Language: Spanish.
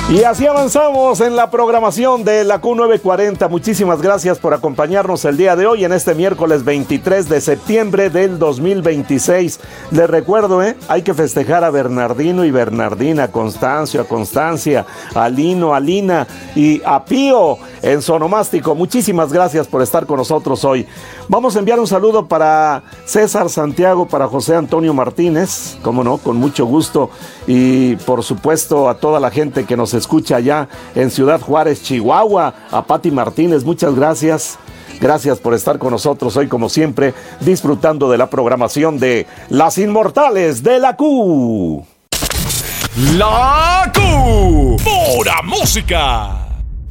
Y así avanzamos en la programación de la Q940. Muchísimas gracias por acompañarnos el día de hoy en este miércoles 23 de septiembre del 2026. Les recuerdo, hay que festejar a Bernardino y Bernardina, a Constancio, a Constancia, a Lino, a Lina y a Pío en Sonomástico. Muchísimas gracias por estar con nosotros hoy. Vamos a enviar un saludo para César Santiago, para José Antonio Martínez, cómo no, con mucho gusto, y por supuesto a toda la gente que nos escucha allá en Ciudad Juárez, Chihuahua, a Pati Martínez, muchas gracias. Gracias por estar con nosotros hoy, como siempre, disfrutando de la programación de Las Inmortales de la Q. La Q, pura música.